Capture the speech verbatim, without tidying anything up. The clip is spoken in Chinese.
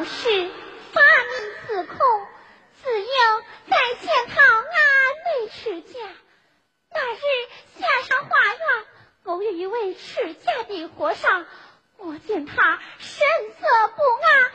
时发明自控，自幼在仙桃庵内持家。那日下上花园，偶遇一位持家的和尚，我见他神色不安，